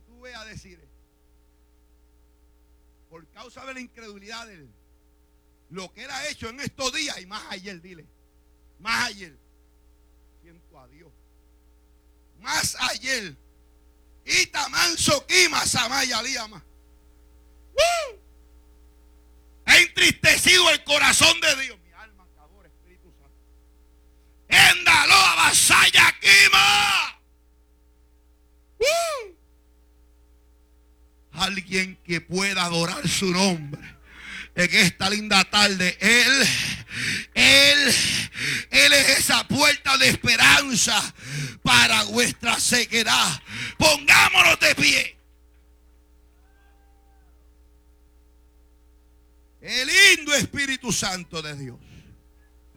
tú veas decir, por causa de la incredulidad de él, lo que él ha hecho en estos días y más ayer, dile, más ayer, siento a Dios, más ayer, Itamanso Kima Samaya Liama. Ha entristecido el corazón de Dios. Mi alma acabó, Espíritu Santo. Endalo Abasaya Kima. Alguien que pueda adorar su nombre en esta linda tarde. Él es esa puerta de esperanza para vuestra ceguedad. Pongámonos de pie. El lindo Espíritu Santo de Dios.